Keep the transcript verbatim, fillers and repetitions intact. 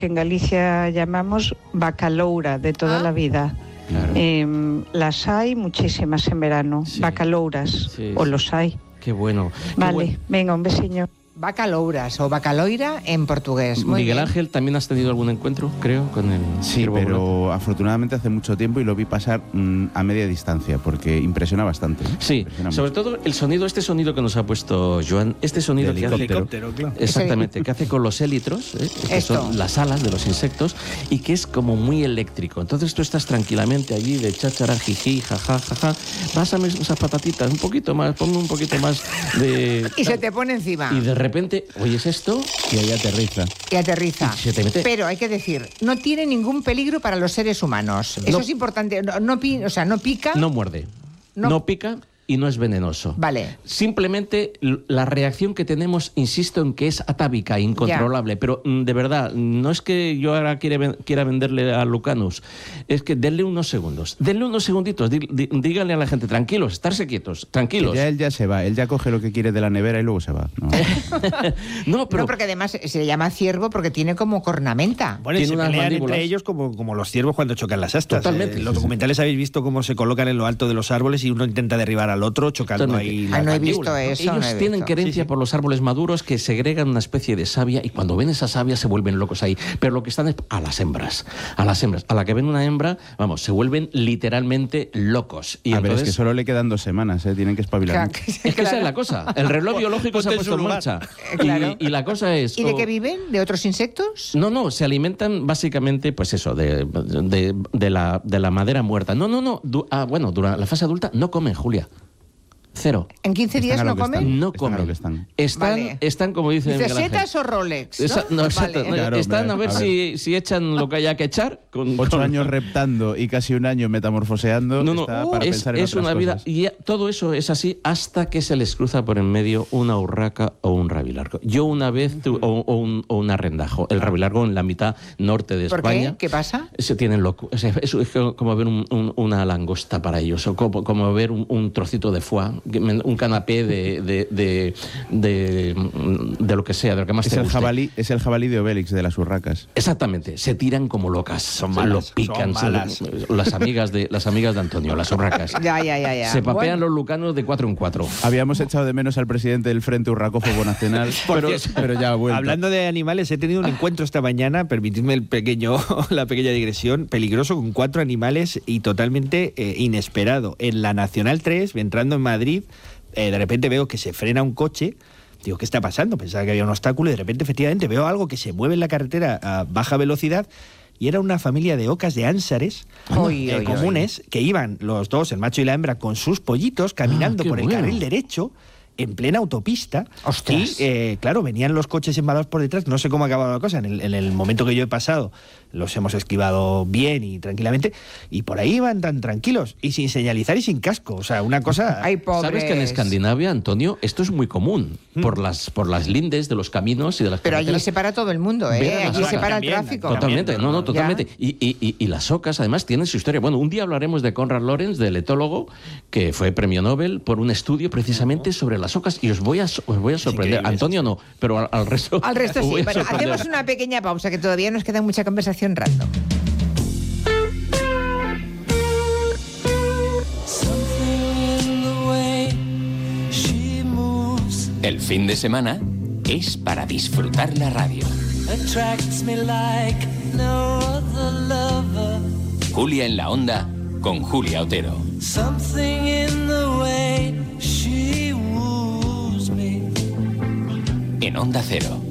que en Galicia llamamos bacaloura de toda ah. la vida. Claro. Eh, las hay muchísimas en verano, sí. bacalouras, sí, o sí. los hay. Qué bueno. Vale, Qué buen... venga, un besiño. Bacalouras o bacaloira en portugués. Muy Miguel bien. Ángel, ¿también has tenido algún encuentro, creo, con el Sí, pero volante? Afortunadamente hace mucho tiempo y lo vi pasar mmm, a media distancia, porque impresiona bastante. ¿eh? Sí, impresiona sobre mucho. todo el sonido, este sonido que nos ha puesto Joan, este sonido de que hace, helicóptero, claro. Exactamente, que hace con los élitros, ¿eh? que son las alas de los insectos, y que es como muy eléctrico. Entonces tú estás tranquilamente allí de cháchara, jiji, jaja, jaja, pásame esas patatitas, un poquito más, ponme un poquito más de... Y se te pone encima. Y de repente, oyes esto y ahí aterriza. Y aterriza. Y se te mete. Pero hay que decir, no tiene ningún peligro para los seres humanos. No. Eso es importante. No, no, o sea, no pica. No muerde. No, no pica. Y no es venenoso. Vale. Simplemente la reacción que tenemos, insisto en que es atávica, incontrolable. Ya. Pero de verdad, no es que yo ahora quiera, quiera venderle a Lucanus, es que denle unos segundos. Denle unos segunditos, dí, dí, díganle a la gente, tranquilos, estarse quietos, tranquilos. Que ya él ya se va, él ya coge lo que quiere de la nevera y luego se va. No, no, pero... no porque además se le llama ciervo porque tiene como cornamenta. Bueno, y se pelean entre ellos como, como los ciervos cuando chocan las astas. Totalmente. Eh, los documentales habéis visto cómo se colocan en lo alto de los árboles y uno intenta derribar al otro chocando ahí. Ah, no he visto eso. Ellos no he tienen visto. querencia sí, sí. por los árboles maduros que segregan una especie de savia y cuando ven esa savia se vuelven locos ahí. Pero lo que están es a las hembras. A las hembras. A la que ven una hembra, vamos, se vuelven literalmente locos. Y a entonces... ver, es que solo le quedan dos semanas, ¿eh? Tienen que espabilar. Claro, es que claro. esa es la cosa. El reloj biológico se ha puesto en marcha. Claro. Y, y la cosa es... ¿Y de oh, qué viven? ¿De otros insectos? No, no, se alimentan básicamente, pues eso, de, de, de, la, de la madera muerta. No, no, no. Du ah, bueno, durante la fase adulta no comen, Julia. Cero. ¿En quince días no comen? Están, no están comen. Están, están, vale. están, como dice Miguel Ángel. ¿Setas o Rolex? ¿No? Esa, no, vale. no, claro, están hombre, a ver, a ver. Si, si echan lo que haya que echar. Con, Ocho con... años reptando y casi un año metamorfoseando. No, no, está uh, para es, pensar en es otras una vida. cosas. Y ya, todo eso es así hasta que se les cruza por en medio una urraca o un rabilargo. Yo una vez, tu, o, o, un, o un arrendajo. El rabilargo en la mitad norte de ¿Por España. qué? ¿Qué pasa? Se tienen loco. Es, es, es como ver un, un, una langosta para ellos. O como, como ver un, un trocito de foie, un canapé de. de De, de, de lo que sea, de lo que más es te el guste. Jabalí, es el jabalí de Obélix, de las urracas. Exactamente, se tiran como locas. Son malas, lo pican, son malas. Se, las, amigas de, las amigas de Antonio, las urracas. Ya, ya, ya, ya. Se papean bueno. los lucanos de cuatro en cuatro. Habíamos echado de menos al presidente del Frente Urracófobo Nacional, pero, pero ya ha vuelto. Hablando de animales, he tenido un encuentro esta mañana, permitidme el pequeño, la pequeña digresión, peligroso con cuatro animales y totalmente eh, inesperado. En la Nacional tres, entrando en Madrid, Eh, de repente veo que se frena un coche. Digo, ¿qué está pasando? Pensaba que había un obstáculo y de repente efectivamente veo algo que se mueve en la carretera a baja velocidad y era una familia de ocas de ánsares oy, eh, oy, comunes oy. que iban los dos, el macho y la hembra, con sus pollitos caminando ah, por bueno. el carril derecho en plena autopista. ¡Ostras! Y eh, claro, venían los coches embalados por detrás. No sé cómo ha acabado la cosa. En el, en el momento que yo he pasado los hemos esquivado bien y tranquilamente y por ahí iban tan tranquilos y sin señalizar y sin casco. O sea, una cosa... Ay, pobres. ¿Sabes que en Escandinavia, Antonio, esto es muy común? Mm. Por las por las lindes de los caminos y de las Pero carreteras. allí se para todo el mundo, ¿eh? Allí se para también, el tráfico. Totalmente, no, no, totalmente. ¿Ya? Y, y, y, y las ocas, además, tienen su historia. Bueno, un día hablaremos de Konrad Lorenz, del etólogo, que fue premio Nobel por un estudio precisamente sobre las ocas. Y os voy a, os voy a sorprender. Antonio no, pero al, al resto... Al resto sí. Bueno, hacemos una pequeña pausa, que todavía nos queda mucha conversación random. El fin de semana es para disfrutar la radio. Julia en la Onda con Julia Otero. En Onda Cero.